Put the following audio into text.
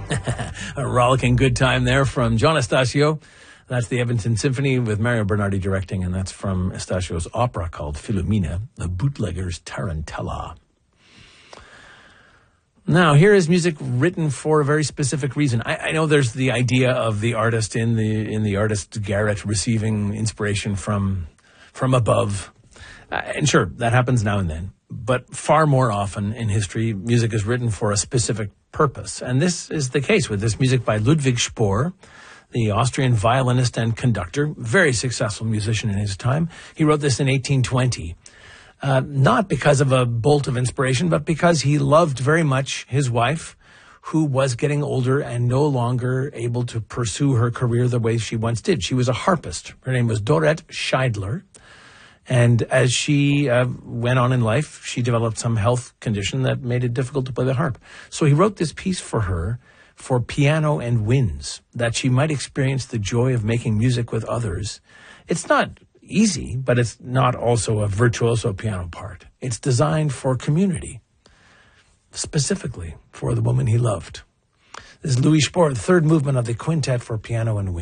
A rollicking good time there from John Estacio. That's the Edmonton Symphony with Mario Bernardi directing, and that's from Estacio's opera called Philomena, the Bootlegger's Tarantella. Now, here is music written for a very specific reason. I know there's the idea of the artist in the artist's garret receiving inspiration from above. And sure, that happens now and then. But far more often in history, music is written for a specific purpose. And this is the case with this music by Ludwig Spohr, the Austrian violinist and conductor, very successful musician in his time. He wrote this in 1820. Not because of a bolt of inspiration, but because he loved very much his wife, who was getting older and no longer able to pursue her career the way she once did. She was a harpist. Her name was Dorette Scheidler. And as she went on in life, she developed some health condition that made it difficult to play the harp. So he wrote this piece for her for piano and winds, that she might experience the joy of making music with others. It's not easy, but it's not also a virtuoso piano part. It's designed for community, specifically for the woman he loved. This is Louis Spohr, the third movement of the Quintet for Piano and Wind.